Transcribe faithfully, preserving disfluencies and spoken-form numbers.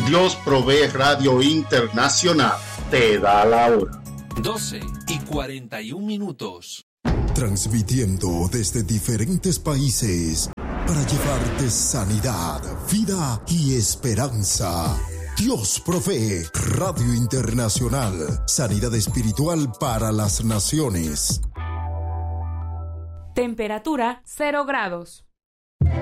Dios Provee Radio Internacional te da la hora. doce y cuarenta y un minutos. Transmitiendo desde diferentes países para llevarte sanidad, vida y esperanza. Dios Provee Radio Internacional. Sanidad espiritual para las naciones. Temperatura cero grados.